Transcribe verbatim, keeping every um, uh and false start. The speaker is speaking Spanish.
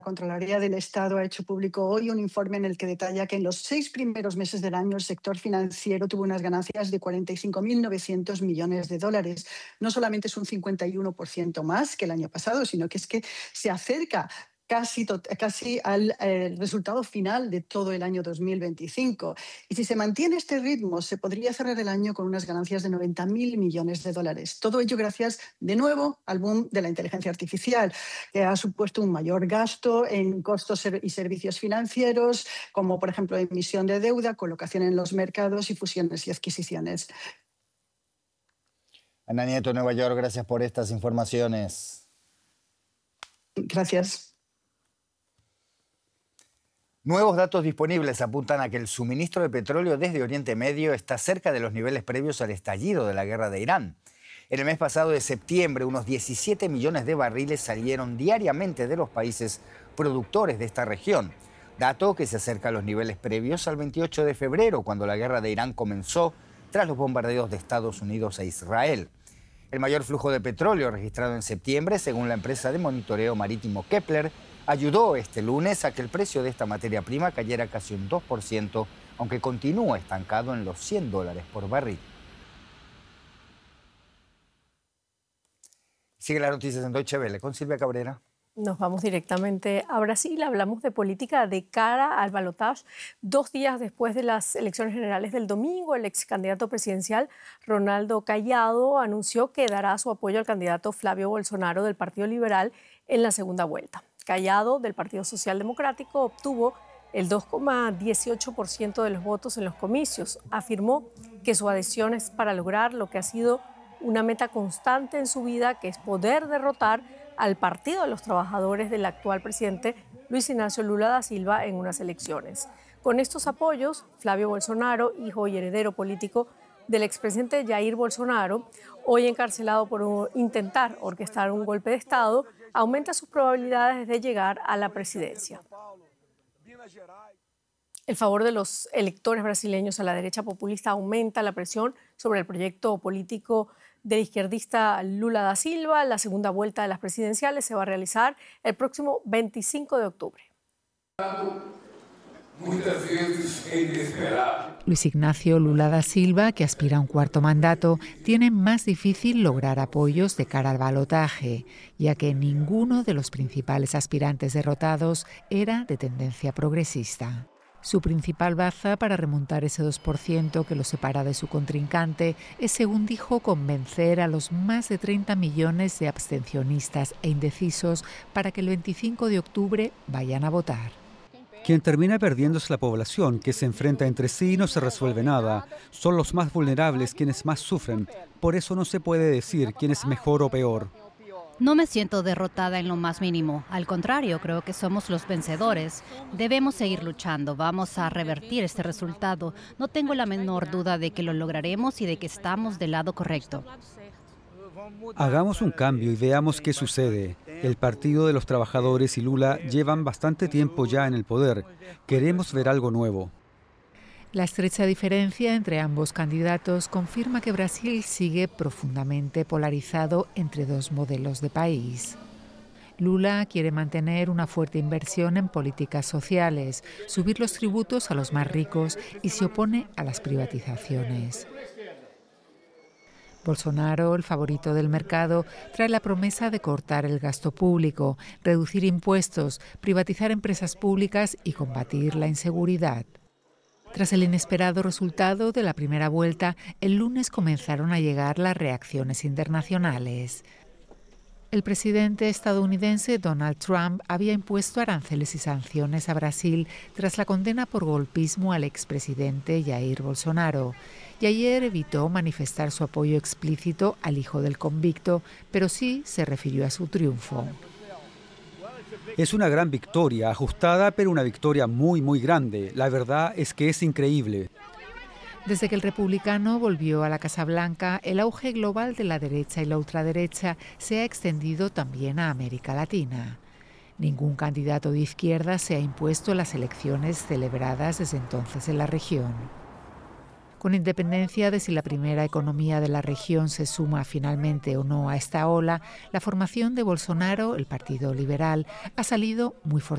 Contraloría del Estado ha hecho público hoy un informe en el que detalla que en los seis primeros meses del año el sector financiero tuvo unas ganancias de cuarenta y cinco mil novecientos millones de dólares. No solamente es un cincuenta y uno por ciento más que el año pasado, sino que es que se acerca casi, casi al eh, resultado final de todo el año dos mil veinticinco. Y si se mantiene este ritmo, se podría cerrar el año con unas ganancias de noventa mil millones de dólares. Todo ello gracias, de nuevo, al boom de la inteligencia artificial, que ha supuesto un mayor gasto en costos y servicios financieros, como por ejemplo emisión de deuda, colocación en los mercados y fusiones y adquisiciones. Ana Nieto, Nueva York, gracias por estas informaciones. Gracias. Nuevos datos disponibles apuntan a que el suministro de petróleo desde Oriente Medio está cerca de los niveles previos al estallido de la guerra de Irán. En el mes pasado de septiembre, unos diecisiete millones de barriles salieron diariamente de los países productores de esta región, dato que se acerca a los niveles previos al veintiocho de febrero, cuando la guerra de Irán comenzó tras los bombardeos de Estados Unidos a Israel. El mayor flujo de petróleo registrado en septiembre, según la empresa de monitoreo marítimo Kepler, ayudó este lunes a que el precio de esta materia prima cayera casi un dos por ciento, aunque continúa estancado en los cien dólares por barril. Sigue las noticias en Deutsche Welle con Silvia Cabrera. Nos vamos directamente a Brasil. Hablamos de política de cara al balotaje. Dos días después de las elecciones generales del domingo, el ex candidato presidencial Ronaldo Caiado anunció que dará su apoyo al candidato Flavio Bolsonaro del Partido Liberal en la segunda vuelta. Caiado, del Partido Social Democrático, obtuvo el dos coma dieciocho por ciento de los votos en los comicios. Afirmó que su adhesión es para lograr lo que ha sido una meta constante en su vida, que es poder derrotar al Partido de los Trabajadores del actual presidente Luis Ignacio Lula da Silva en unas elecciones. Con estos apoyos, Flavio Bolsonaro, hijo y heredero político del expresidente Jair Bolsonaro, hoy encarcelado por intentar orquestar un golpe de Estado, aumenta sus probabilidades de llegar a la presidencia. El favor de los electores brasileños a la derecha populista aumenta la presión sobre el proyecto político del izquierdista Lula da Silva. La segunda vuelta de las presidenciales se va a realizar el próximo veinticinco de octubre. Luis Ignacio Lula da Silva, que aspira a un cuarto mandato, tiene más difícil lograr apoyos de cara al balotaje, ya que ninguno de los principales aspirantes derrotados era de tendencia progresista. Su principal baza para remontar ese dos por ciento que lo separa de su contrincante es, según dijo, convencer a los más de treinta millones de abstencionistas e indecisos para que el veinticinco de octubre vayan a votar. Quien termina perdiendo es la población, que se enfrenta entre sí y no se resuelve nada. Son los más vulnerables quienes más sufren. Por eso no se puede decir quién es mejor o peor. No me siento derrotada en lo más mínimo. Al contrario, creo que somos los vencedores. Debemos seguir luchando. Vamos a revertir este resultado. No tengo la menor duda de que lo lograremos y de que estamos del lado correcto. Hagamos un cambio y veamos qué sucede. El Partido de los Trabajadores y Lula llevan bastante tiempo ya en el poder. Queremos ver algo nuevo. La estrecha diferencia entre ambos candidatos confirma que Brasil sigue profundamente polarizado entre dos modelos de país. Lula quiere mantener una fuerte inversión en políticas sociales, subir los tributos a los más ricos y se opone a las privatizaciones. Bolsonaro, el favorito del mercado, trae la promesa de cortar el gasto público, reducir impuestos, privatizar empresas públicas y combatir la inseguridad. Tras el inesperado resultado de la primera vuelta, el lunes comenzaron a llegar las reacciones internacionales. El presidente estadounidense Donald Trump había impuesto aranceles y sanciones a Brasil tras la condena por golpismo al expresidente Jair Bolsonaro, y ayer evitó manifestar su apoyo explícito al hijo del convicto, pero sí se refirió a su triunfo. Es una gran victoria, ajustada, pero una victoria muy, muy grande. La verdad es que es increíble. Desde que el republicano volvió a la Casa Blanca, el auge global de la derecha y la ultraderecha se ha extendido también a América Latina. Ningún candidato de izquierda se ha impuesto en las elecciones celebradas desde entonces en la región. Con independencia de si la primera economía de la región se suma finalmente o no a esta ola, la formación de Bolsonaro, el Partido Liberal, ha salido muy fortalecida.